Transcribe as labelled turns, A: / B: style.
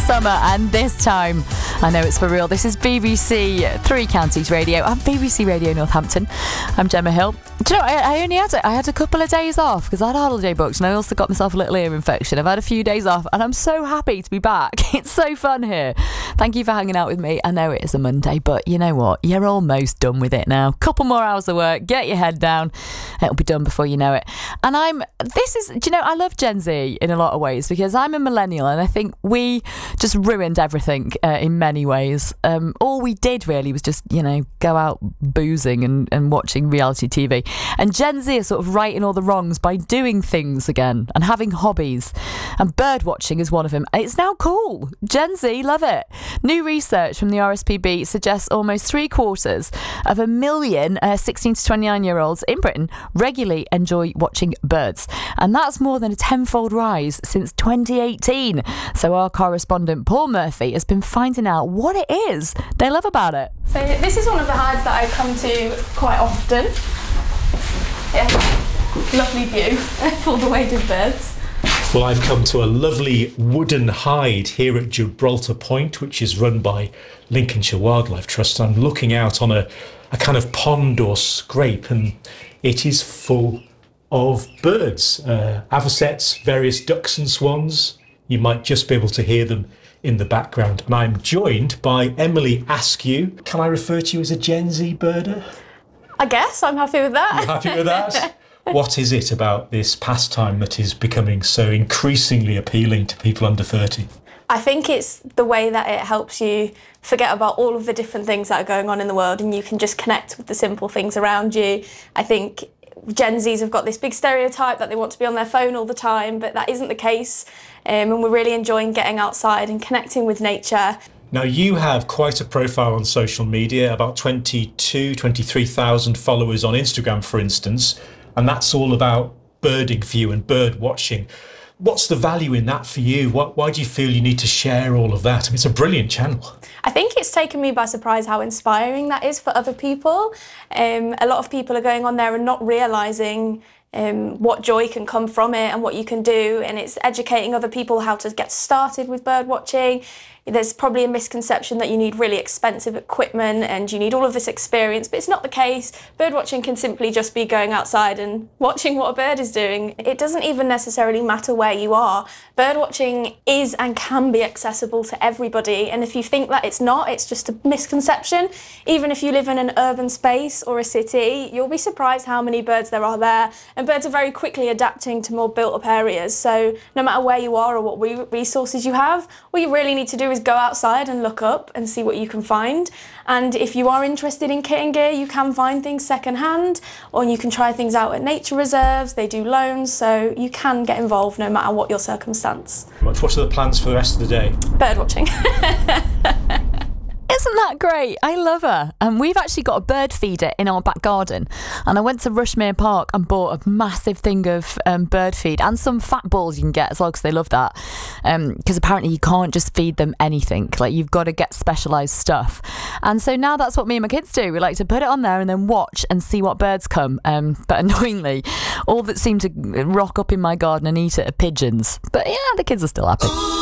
A: summer, and this time I know it's for real. This is BBC Three Counties Radio and BBC Radio Northampton. I'm Gemma Hill. Do you know, I had a couple of days off because I had a holiday booked, and I also got myself a little ear infection. I've had a few days off and I'm so happy to be back. It's so fun here. Thank you for hanging out with me. I know it is a Monday, but you know what? You're almost done with it now. Couple more hours of work, get your head down. It'll be done before you know it. And I love Gen Z in a lot of ways because I'm a millennial and I think we just ruined everything in many ways. All we did really was just, go out boozing and watching reality TV. And Gen Z are sort of righting all the wrongs by doing things again and having hobbies. And bird watching is one of them. It's now cool. Gen Z love it. New research from the RSPB suggests almost 3/4 of 1 million 16 to 29-year-olds in Britain regularly enjoy watching birds. And that's more than a tenfold rise since 2018. So our correspondent Paul Murphy has been finding out what it is they love about it.
B: So this is one of the hides that I come to quite often. Yeah, lovely view of all the waded birds.
C: Well, I've come to a lovely wooden hide here at Gibraltar Point, which is run by Lincolnshire Wildlife Trust. I'm looking out on a kind of pond or scrape, and it is full of birds, avocets, various ducks and swans. You might just be able to hear them in the background. And I'm joined by Emily Askew. Can I refer to you as a Gen Z birder?
B: I guess I'm happy with that.
C: You're happy with that? What is it about this pastime that is becoming so increasingly appealing to people under 30?
B: I think it's the way that it helps you forget about all of the different things that are going on in the world, and you can just connect with the simple things around you. I think Gen Zs have got this big stereotype that they want to be on their phone all the time, but that isn't the case. And we're really enjoying getting outside and connecting with nature.
C: Now, you have quite a profile on social media, about 23,000 followers on Instagram, for instance, and that's all about birding for you and bird watching. What's the value in that for you? Why do you feel you need to share all of that? I mean, it's a brilliant channel.
B: I think it's taken me by surprise how inspiring that is for other people. A lot of people are going on there and not realising what joy can come from it and what you can do, and it's educating other people how to get started with bird watching. There's probably a misconception that you need really expensive equipment and you need all of this experience, but it's not the case. Bird watching can simply just be going outside and watching what a bird is doing. It doesn't even necessarily matter where you are. Bird watching is and can be accessible to everybody, and if you think that it's not, it's just a misconception. Even if you live in an urban space or a city, you'll be surprised how many birds there are there, and birds are very quickly adapting to more built-up areas. So no matter where you are or what resources you have, all you really need to do is go outside and look up and see what you can find. And if you are interested in kit and gear, you can find things secondhand, or you can try things out at nature reserves. They do loans, so you can get involved no matter what your circumstance.
C: What are the plans for the rest of the day?
B: Bird watching.
A: Isn't that great? I love her. And we've actually got a bird feeder in our back garden. And I went to Rushmere Park and bought a massive thing of bird feed and some fat balls you can get as well, because they love that. Because apparently you can't just feed them anything. Like, you've got to get specialised stuff. And so now that's what me and my kids do. We like to put it on there and then watch and see what birds come. But annoyingly, all that seem to rock up in my garden and eat it are pigeons. But yeah, the kids are still happy.